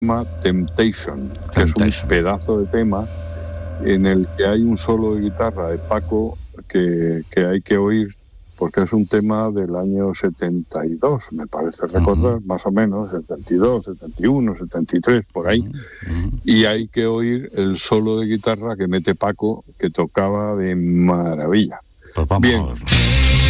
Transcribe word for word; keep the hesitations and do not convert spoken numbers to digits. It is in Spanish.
llama Temptation, que Temptation. es un pedazo de tema en el que hay un solo de guitarra de Paco que, que hay que oír, porque es un tema del año setenta y dos, me parece recordar, uh-huh. más o menos, setenta y dos, setenta y uno, setenta y tres, por ahí, uh-huh. y hay que oír el solo de guitarra que mete Paco, que tocaba de maravilla. Pues vamos Bien. a verlo.